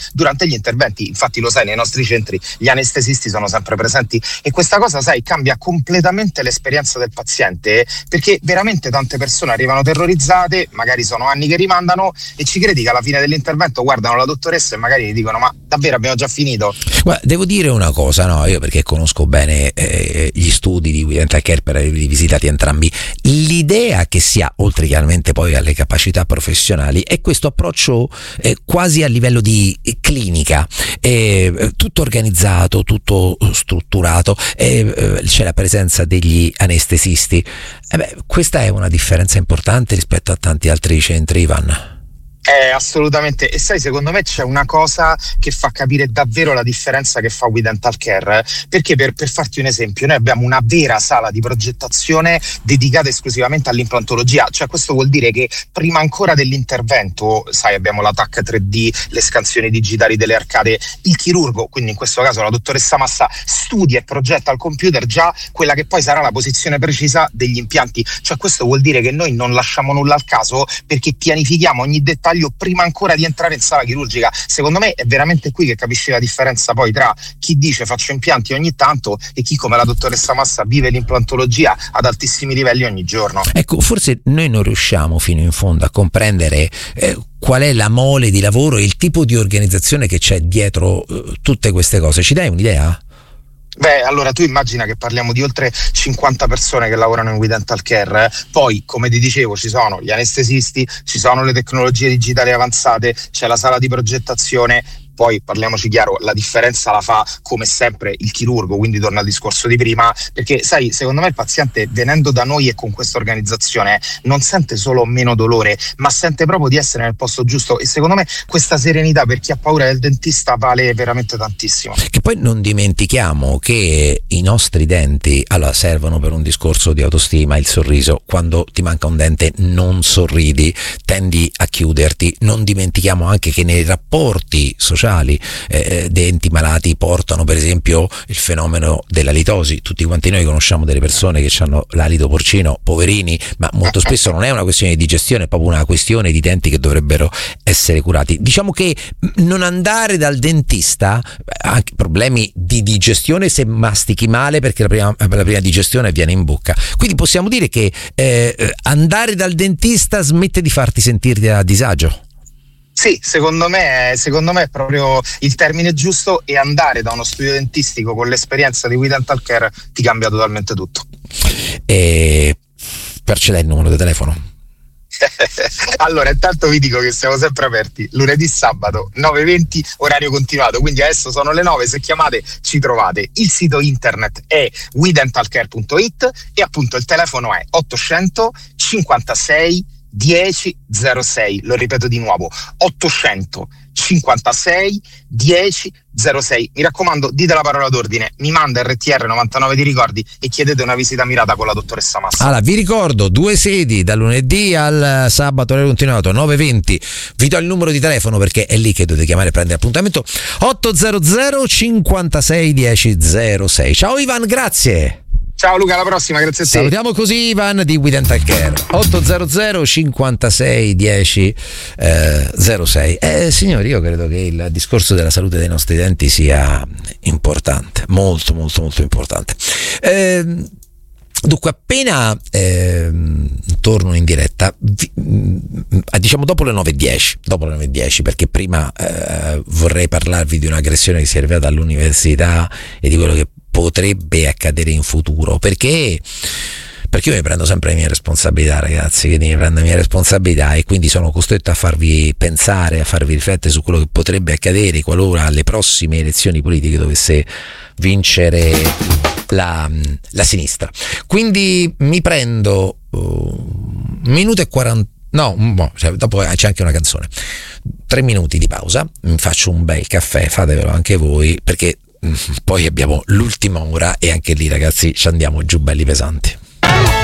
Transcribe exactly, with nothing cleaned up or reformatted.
durante gli interventi. Infatti lo sai, nei nostri centri gli anestesisti sono sempre presenti e questa cosa, sai, cambia completamente l'esperienza del paziente, perché veramente tante persone arrivano terrorizzate, magari sono anni che rimandano e ci credi che alla fine dell'intervento guardano la dottoressa e magari gli dicono: ma davvero abbiamo già finito? Guarda, devo dire una cosa, no, io perché conosco bene eh, gli studi di We Dental Care per averli visitati entrambi, l'idea che si ha, oltre chiaramente poi alle capacità professionali, è questo approccio eh, quasi a livello di clinica, eh, tutto organizzato, tutto strutturato, eh, c'è la presenza degli anestesisti. Eh beh, questa è una differenza importante rispetto a tanti altri centri, Ivan. Eh, assolutamente. E sai, secondo me c'è una cosa che fa capire davvero la differenza che fa We Dental Care, perché per, per farti un esempio, noi abbiamo una vera sala di progettazione dedicata esclusivamente all'implantologia, cioè questo vuol dire che prima ancora dell'intervento, sai, abbiamo la T A C tre D, le scansioni digitali delle arcade, il chirurgo, quindi in questo caso la dottoressa Massa, studia e progetta al computer già quella che poi sarà la posizione precisa degli impianti, cioè questo vuol dire che noi non lasciamo nulla al caso, perché pianifichiamo ogni dettaglio prima ancora di entrare in sala chirurgica. Secondo me è veramente qui che capisci la differenza poi tra chi dice faccio impianti ogni tanto e chi, come la dottoressa Massa, vive l'implantologia ad altissimi livelli ogni giorno. Ecco, forse noi non riusciamo fino in fondo a comprendere eh, qual è la mole di lavoro e il tipo di organizzazione che c'è dietro eh, tutte queste cose. Ci dai un'idea? Beh, allora tu immagina che parliamo di oltre cinquanta persone che lavorano in We Dental Care, poi come ti dicevo ci sono gli anestesisti, ci sono le tecnologie digitali avanzate, c'è la sala di progettazione, poi parliamoci chiaro, la differenza la fa come sempre il chirurgo, quindi torna al discorso di prima, perché sai, secondo me il paziente venendo da noi e con questa organizzazione non sente solo meno dolore, ma sente proprio di essere nel posto giusto, e secondo me questa serenità per chi ha paura del dentista vale veramente tantissimo. Che poi non dimentichiamo che i nostri denti allora servono per un discorso di autostima, il sorriso. Quando ti manca un dente non sorridi, tendi a chiuderti. Non dimentichiamo anche che nei rapporti sociali eh, denti malati portano per esempio il fenomeno della litosi. Tutti quanti noi conosciamo delle persone che hanno l'alito porcino, poverini, ma molto spesso non è una questione di digestione, è proprio una questione di denti che dovrebbero essere curati. Diciamo che non andare dal dentista, anche problemi di digestione se mastichi male, perché la prima, la prima digestione avviene in bocca. Quindi possiamo dire che eh, andare dal dentista smette di farti sentire a disagio. Sì, secondo me, secondo me è proprio il termine giusto, e andare da uno studio dentistico con l'esperienza di We Dental Care ti cambia totalmente tutto. E per ce l'hai il numero di telefono? Allora, intanto vi dico che siamo sempre aperti lunedì, sabato, nove e venti, orario continuato, quindi adesso sono le nove, se chiamate ci trovate. Il sito internet è we dental care punto it e appunto il telefono è ottocento cinquantasei dieci zero sei, lo ripeto di nuovo, ottocento cinquantasei dieci zero sei. Mi raccomando, dite la parola d'ordine, mi manda R T R novantanove di ricordi e chiedete una visita mirata con la dottoressa Massa. Allora, vi ricordo, due sedi dal lunedì al sabato, orario continuato, nove e venti. Vi do il numero di telefono perché è lì che dovete chiamare e prendere appuntamento, ottocento cinquantasei dieci zero sei. Ciao Ivan, grazie. Ciao Luca, alla prossima, grazie a te. Salutiamo così Ivan di We Dental Care. ottocento cinquantasei dieci zero sei. Eh, signori, io credo che il discorso della salute dei nostri denti sia importante, molto molto molto importante. Eh, dunque, appena eh, torno in diretta, vi, diciamo dopo le nove e dieci, dopo le nove e dieci, perché prima eh, vorrei parlarvi di un'aggressione che si è arrivata all'università e di quello che potrebbe accadere in futuro, perché perché io mi prendo sempre le mie responsabilità, ragazzi, quindi mi prendo le mie responsabilità e quindi sono costretto a farvi pensare, a farvi riflettere su quello che potrebbe accadere qualora alle prossime elezioni politiche dovesse vincere la, la sinistra. Quindi mi prendo un uh, minuto e quaranta, no, no, cioè, dopo c'è anche una canzone, tre minuti di pausa, mi faccio un bel caffè, fatevelo anche voi, perché poi abbiamo l'ultima ora e anche lì, ragazzi, ci andiamo giù belli pesanti.